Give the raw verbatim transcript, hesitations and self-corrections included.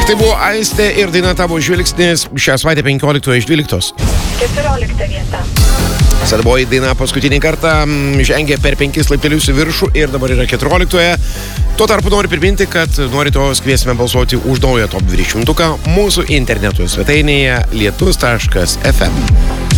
Tai buvo Aistė ir daina Tavo žvilgsnis šią savaitę penkioliktoje iš dvyliktos. keturiolikta vieta. Sad Boy daina paskutinį kartą žengė per penkis laiptelius į viršų ir dabar yra keturioliktoje. Tuo tarpu noriu priminti, kad noritos kviesime balsuoti už naują top dvidešimtuką mūsų interneto svetainėje lietus taškas ef em.